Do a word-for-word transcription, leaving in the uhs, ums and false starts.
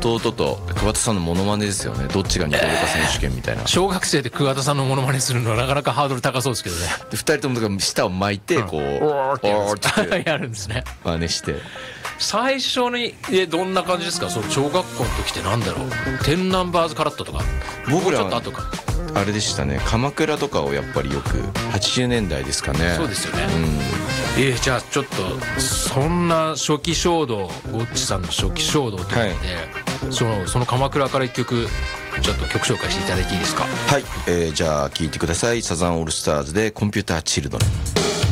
弟と桑田さんのモノマネですよね。どっちが似てるか選手権みたいな。 小学生で桑田さんのモノマネするのはなかなかハードル高そうですけどね。 でふたりともだから舌を巻いてこう、うん、 おーってやるんですね。 真似して。 最初にえどんな感じですか？その小学校の時ってなんだろう、テンナンバーズカラットとか。 僕らもうちょっと後かあれでしたね、鎌倉とかをやっぱりよくはちじゅうねんだいですかね。 そうですよね、 うん、 えー、じゃあちょっとそんな初期衝動、ゴッチさんの初期衝動ということで、はい、そのその鎌倉から一曲ちょっと曲紹介していただいていいですか？ はい、えー、じゃあ聴いてください。サザンオールスターズでコンピューターチルドレン。